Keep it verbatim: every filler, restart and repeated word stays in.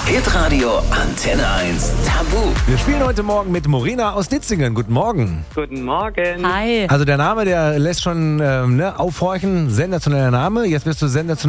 Hitradio Antenne eins Tabu. Wir spielen heute Morgen mit Morena aus Ditzingen. Guten Morgen. Guten Morgen. Hi. Also der Name, der lässt schon ähm, ne, aufhorchen. Sensationeller Name. Jetzt wirst du sensationell